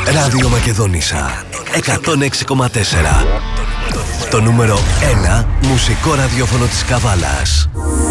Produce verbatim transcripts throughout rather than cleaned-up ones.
Ράδιο Μακεδόνισσα εκατόν έξι κόμμα τέσσερα. Το νούμερο ένα μουσικό ραδιόφωνο της Καβάλας.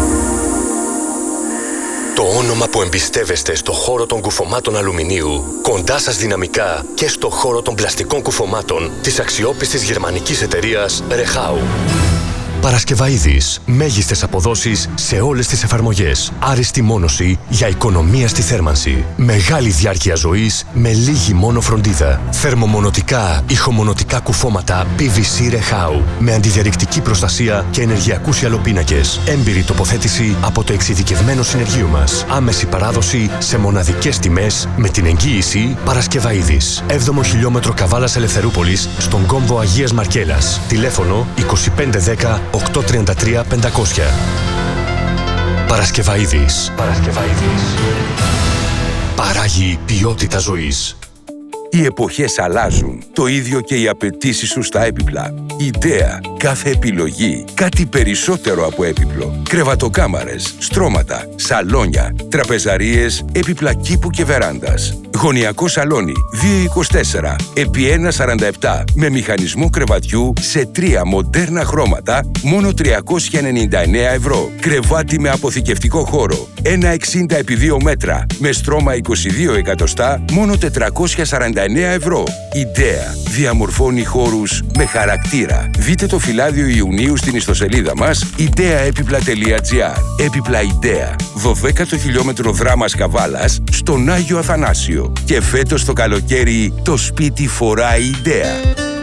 Το όνομα που εμπιστεύεστε στο χώρο των κουφωμάτων αλουμινίου, κοντά σας δυναμικά και στο χώρο των πλαστικών κουφωμάτων της αξιόπιστης γερμανικής εταιρείας Rehau. Παρασκευαΐδης. Μέγιστες αποδόσεις σε όλες τις εφαρμογές. Άριστη μόνωση για οικονομία στη θέρμανση. Μεγάλη διάρκεια ζωής με λίγη μόνο φροντίδα. Θερμομονωτικά, ηχομονωτικά κουφώματα πι βι σι Rehau. Με αντιδιαρρηκτική προστασία και ενεργειακούς ιαλοπίνακες. Έμπειρη τοποθέτηση από το εξειδικευμένο συνεργείο μας. Άμεση παράδοση σε μοναδικές τιμές με την εγγύηση Παρασκευαΐδης. έβδομο χιλιόμετρο Καβάλας Ελευθερούπολης στον κόμβο Αγίας Μαρκέλας. Τηλέφωνο είκοσι πέντε δέκα οκτακόσια τριάντα τρία πεντακόσια. Παρασκευαΐδης. Παρασκευαΐδης. Παράγει ποιότητα ζωής. Οι εποχές αλλάζουν. Το ίδιο και οι απαιτήσεις σου στα έπιπλα. Ιδέα. Κάθε επιλογή. Κάτι περισσότερο από έπιπλο. Κρεβατοκάμαρες, στρώματα, σαλόνια, τραπεζαρίες, έπιπλα κήπου και βεράντας. Γωνιακό σαλόνι δύο είκοσι τέσσερα επί ένα σαράντα επτά με μηχανισμό κρεβατιού σε τρία μοντέρνα χρώματα μόνο τριακόσια ενενήντα εννέα ευρώ. Κρεβάτι με αποθηκευτικό χώρο ένα εξήντα επί δύο μέτρα με στρώμα είκοσι δύο εκατοστά μόνο τετρακόσια σαράντα εννέα ευρώ. Ιδέα διαμορφώνει χώρους με χαρακτήρα. Δείτε το φυλάδιο Ιουνίου στην ιστοσελίδα μας ιδέαέπιπλα τελεία τζι άρ. Έπιπλα Ιδέα. δωδέκατο χιλιόμετρο δράμας Καβάλας στον Άγιο Αθανάσιο. Και φέτος το καλοκαίρι το σπίτι φοράει Ιδέα.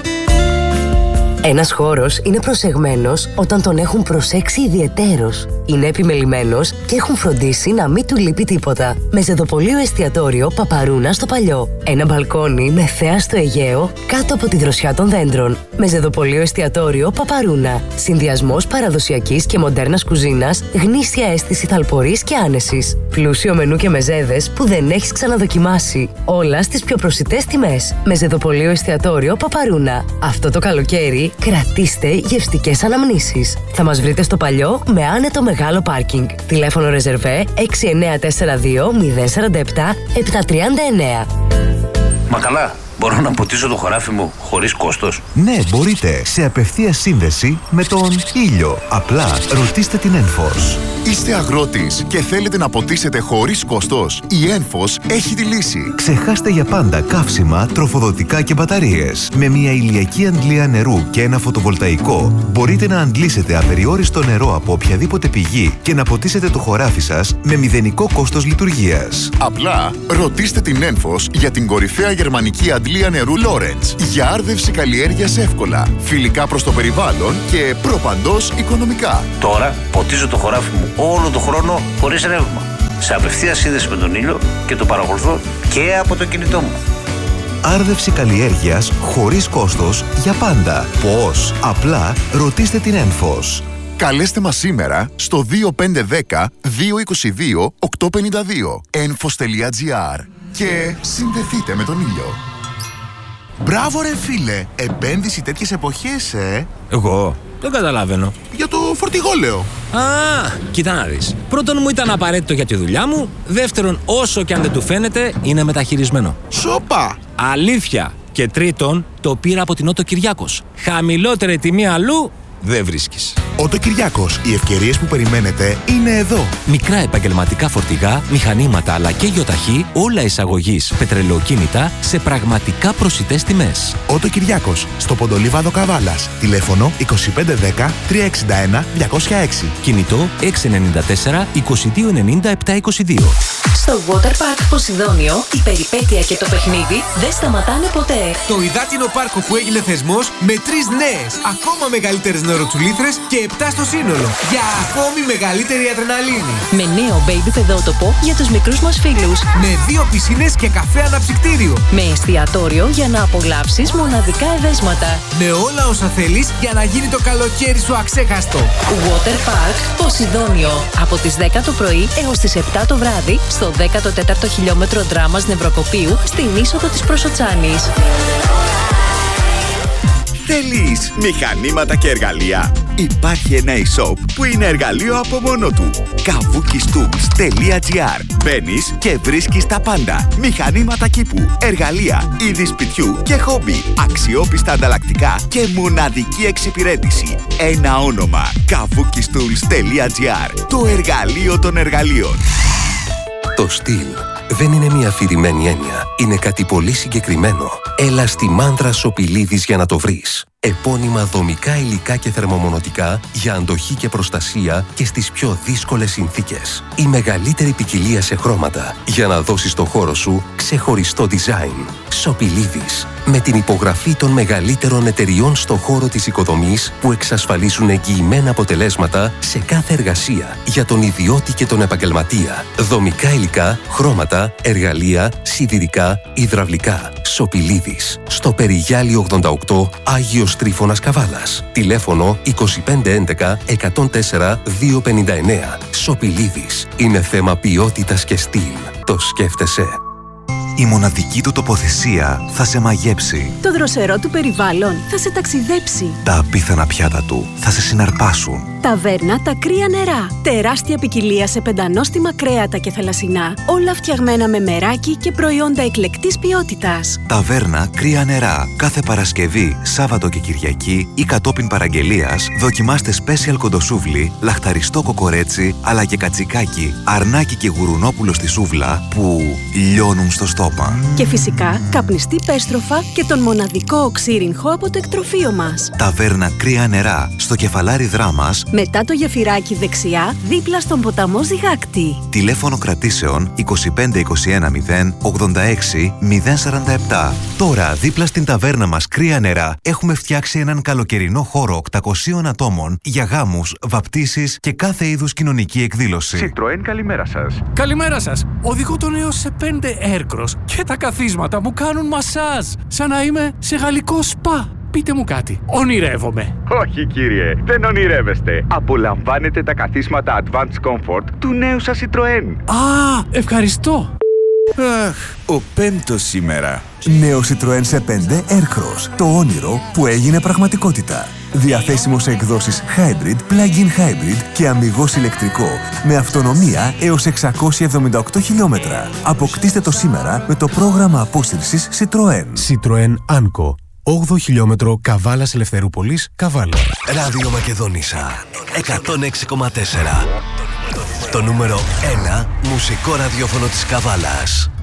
Ένας χώρος είναι προσεγμένος όταν τον έχουν προσέξει ιδιαιτέρως. Είναι επιμελημένος και έχουν φροντίσει να μην του λείπει τίποτα. Με ζεδοπολείο εστιατόριο Παπαρούνα στο Παλιό. Ένα μπαλκόνι με θέα στο Αιγαίο κάτω από τη δροσιά των δέντρων. Με ζεδοπολείο εστιατόριο Παπαρούνα. Συνδυασμός παραδοσιακής και μοντέρνας κουζίνας, γνήσια αίσθηση ταλπορής και άνεσης. Πλούσιο μενού και μεζέδες που δεν έχεις ξαναδοκιμάσει. Όλα στις πιο προσιτές τιμές. Με ζεδοπολείο εστιατόριο Παπαρούνα. Αυτό το καλοκαίρι κρατήστε γευστικές αναμνήσεις. Θα μας βρείτε στο Παλιό με άνετο μεγάλο πάρκινγκ. Τηλέφωνο ρεζερβέ έξι εννέα τέσσερα δύο μηδέν τέσσερα επτά επτά τρία εννέα. Μα καλά, μπορώ να ποτίσω το χωράφι μου χωρίς κόστος? Ναι, μπορείτε. Σε απευθείας σύνδεση με τον ήλιο. Απλά ρωτήστε την Enphos. Είστε αγρότης και θέλετε να ποτίσετε χωρίς κόστος? Η Enphos έχει τη λύση. Ξεχάστε για πάντα καύσιμα, τροφοδοτικά και μπαταρίες. Με μια ηλιακή αντλία νερού και ένα φωτοβολταϊκό μπορείτε να αντλήσετε απεριόριστο νερό από οποιαδήποτε πηγή και να ποτίσετε το χωράφι σας με μηδενικό κόστος λειτουργίας. Απλά ρωτήστε την Enphos για την κορυφαία γερμανική αντλία νερού Lawrence. Για άρδευση καλλιέργειας εύκολα, φιλικά προς το περιβάλλον και προπαντός οικονομικά. Τώρα ποτίζω το χωράφι μου όλο τον χρόνο χωρίς ρεύμα. Σε απευθείας σύνδεση με τον ήλιο και το παρακολουθώ και από το κινητό μου. Άρδευση καλλιέργειας χωρίς κόστος για πάντα. Πώς? Απλά ρωτήστε την Enphos. Καλέστε μας σήμερα στο δύο πέντε ένα μηδέν δύο είκοσι δύο οκτακόσια πενήντα δύο enphos τελεία τζι άρ και συνδεθείτε με τον ήλιο. Μπράβο ρε φίλε, επένδυση τέτοιες εποχές, ε! Εγώ δεν καταλαβαίνω. Για το φορτηγό λέω. Α, κοίτα να δεις. Πρώτον, μου ήταν απαραίτητο για τη δουλειά μου. Δεύτερον, όσο και αν δεν του φαίνεται, είναι μεταχειρισμένο. Σόπα! Αλήθεια. Και τρίτον, το πήρα από την Ότο Κυριάκος. Χαμηλότερη τιμή αλλού δεν βρίσκεις. Ότο Κυριάκος, οι ευκαιρίες που περιμένετε είναι εδώ. Μικρά επαγγελματικά φορτηγά, μηχανήματα αλλά και γιοταχή, όλα εισαγωγής, πετρελαιοκίνητα σε πραγματικά προσιτές τιμές. Ότο Κυριάκος, στο Ποντολίβαδο Καβάλας. Τηλέφωνο είκοσι πέντε δέκα τριακόσια εξήντα ένα διακόσια έξι. Κινητό έξι εννιά τέσσερα είκοσι δύο ενενήντα επτά είκοσι δύο. Στο Water Park Ποσειδόνιο, η περιπέτεια και το παιχνίδι δεν σταματάνε ποτέ. Το υδάτινο πάρκο που έγινε θεσμός με τρεις νέες, ακόμα μεγαλύτερες νεροτσουλήθρες και επτά στο σύνολο. Για ακόμη μεγαλύτερη αδρεναλίνη. Με νέο baby παιδότοπο για τους μικρούς μας φίλους. Με δύο πισίνες και καφέ αναψυκτήριο. Με εστιατόριο για να απολαύσεις μοναδικά εδέσματα. Με όλα όσα θέλεις για να γίνει το καλοκαίρι σου αξέχαστο. Water Park Ποσειδόνιο. Από τις δέκα το πρωί έως τις επτά το βράδυ στο δέκατο τέταρτο χιλιόμετρο δράμας Νευροκοπίου στην είσοδο της Προσοτσάνης. Θέλεις μηχανήματα και εργαλεία? Υπάρχει ένα e-shop που είναι εργαλείο από μόνο του. Kavukistools τελεία gr. Μπαίνεις και βρίσκεις τα πάντα. Μηχανήματα κήπου, εργαλεία, είδη σπιτιού και χόμπι. Αξιόπιστα ανταλλακτικά και μοναδική εξυπηρέτηση. Ένα όνομα. Kavukistools τελεία gr. Το εργαλείο των εργαλείων. Το στυλ δεν είναι μια αφηρημένη έννοια. Είναι κάτι πολύ συγκεκριμένο. Έλα στη Μάνδρα Σοπηλίδης για να το βρεις. Επώνυμα δομικά υλικά και θερμομονωτικά για αντοχή και προστασία και στις πιο δύσκολες συνθήκες. Η μεγαλύτερη ποικιλία σε χρώματα για να δώσεις στο χώρο σου ξεχωριστό design. Σοπηλίδης. Με την υπογραφή των μεγαλύτερων εταιριών στο χώρο της οικοδομής που εξασφαλίζουν εγγυημένα αποτελέσματα σε κάθε εργασία για τον ιδιώτη και τον επαγγελματία. Δομικά υλικά, χρώματα, εργαλεία, σιδηρικά, υδραυλικά. Σοπηλίδης. Στο Περιγιάλι ογδόντα οκτώ, Άγιος Τρίφωνας Καβάλας. Τηλέφωνο είκοσι πέντε έντεκα εκατόν τέσσερα διακόσια πενήντα εννέα. Σοπηλίδης. Είναι θέμα ποιότητας και στυλ. Το σκέφτεσαι. Η μοναδική του τοποθεσία θα σε μαγέψει. Το δροσερό του περιβάλλον θα σε ταξιδέψει. Τα απίθανα πιάτα του θα σε συναρπάσουν. Ταβέρνα Τα Κρύα Νερά. Τεράστια ποικιλία σε πεντανόστιμα κρέατα και θαλασσινά. Όλα φτιαγμένα με μεράκι και προϊόντα εκλεκτής ποιότητας. Ταβέρνα Κρύα Νερά. Κάθε Παρασκευή, Σάββατο και Κυριακή ή κατόπιν παραγγελίας δοκιμάστε special κοντοσούβλι, λαχταριστό κοκορέτσι αλλά και κατσικάκι, αρνάκι και γουρουνόπουλο στη σούβλα που λιώνουν στο στόμα. Και φυσικά καπνιστή πέστροφα και τον μοναδικό οξύριγχο από το εκτροφείο μας. Ταβέρνα Κρύα Νερά. Στο Κεφαλάρι Δράμας. Μετά το γεφυράκι δεξιά, δίπλα στον ποταμό Ζυγάκτη. Τηλέφωνο κρατήσεων είκοσι πέντε είκοσι ένα μηδέν ογδόντα έξι μηδέν σαράντα επτά. Τώρα, δίπλα στην ταβέρνα μας Κρύα Νερά, έχουμε φτιάξει έναν καλοκαιρινό χώρο οκτακοσίων ατόμων για γάμους, βαπτίσεις και κάθε είδους κοινωνική εκδήλωση. Citroën, καλημέρα σας. Καλημέρα σας. Οδηγώ τον έως σε πέντε Aircross και τα καθίσματα μου κάνουν μασάζ. Σαν να είμαι σε γαλλικό σπα. Πείτε μου κάτι. Ονειρεύομαι? Όχι κύριε, δεν ονειρεύεστε. Απολαμβάνετε τα καθίσματα Advanced Comfort του νέου σας Citroën. Α, ευχαριστώ. Αχ, ο πέμπτος σήμερα. Νέο Citroën σε πέντε Aircross. Το όνειρο που έγινε πραγματικότητα. Διαθέσιμο σε εκδόσεις Hybrid, Plug-in Hybrid και αμιγώς ηλεκτρικό. Με αυτονομία έως εξακόσια εβδομήντα οκτώ χιλιόμετρα. Αποκτήστε το σήμερα με το πρόγραμμα απόσυρσης Citroën. Citroën Anco. όγδοο χιλιόμετρο Καβάλας Ελευθερούπολης, Καβάλα. Ράδιο Μακεδονίσσα εκατόν έξι κόμμα τέσσερα. Το νούμερο ένα μουσικό ραδιόφωνο της Καβάλας.